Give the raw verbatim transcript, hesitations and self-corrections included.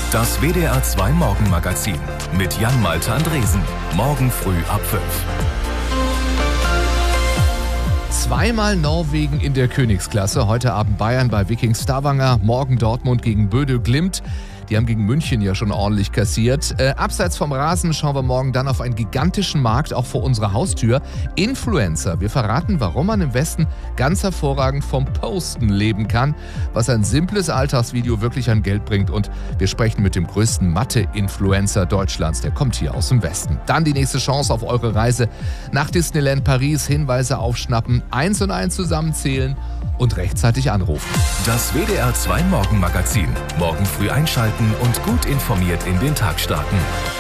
Das W D R zwei Morgenmagazin mit Jan-Malte Andresen. Morgen früh ab fünf. Zweimal Norwegen in der Königsklasse. Heute Abend Bayern bei Viking Stavanger. Morgen Dortmund gegen Bodø Glimt. Die haben gegen München ja schon ordentlich kassiert. Äh, abseits vom Rasen schauen wir morgen dann auf einen gigantischen Markt, auch vor unserer Haustür. Influencer. Wir verraten, warum man im Westen ganz hervorragend vom Posten leben kann, was ein simples Alltagsvideo wirklich an Geld bringt. Und wir sprechen mit dem größten Mathe-Influencer Deutschlands. Der kommt hier aus dem Westen. Dann die nächste Chance auf eure Reise nach Disneyland Paris. Hinweise aufschnappen, eins und eins zusammenzählen und rechtzeitig anrufen. Das W D R zwei Morgenmagazin. Morgen früh einschalten und gut informiert in den Tag starten.